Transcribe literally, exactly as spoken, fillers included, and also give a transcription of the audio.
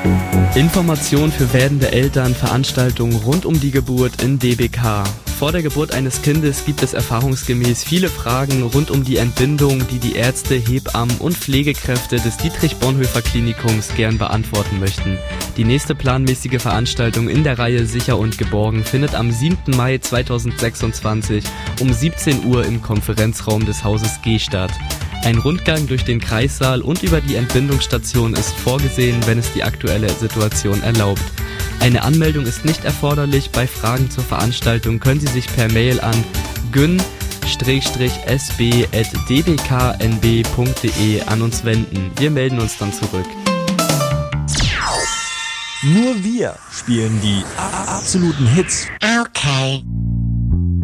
Information für werdende Eltern, Veranstaltungen rund um die Geburt in D B K. Vor der Geburt eines Kindes gibt es erfahrungsgemäß viele Fragen rund um die Entbindung, die die Ärzte, Hebammen und Pflegekräfte des Dietrich-Bonhoeffer-Klinikums gern beantworten möchten. Die nächste planmäßige Veranstaltung in der Reihe Sicher und Geborgen findet am siebten Mai zweitausendsechsundzwanzig um siebzehn Uhr im Konferenzraum des Hauses G statt. Ein Rundgang durch den Kreissaal und über die Entbindungsstation ist vorgesehen, wenn es die aktuelle Situation erlaubt. Eine Anmeldung ist nicht erforderlich. Bei Fragen zur Veranstaltung können Sie sich per Mail an gyn s b at d b k n b punkt d e an uns wenden. Wir melden uns dann zurück. Nur wir spielen die absoluten Hits. Okay.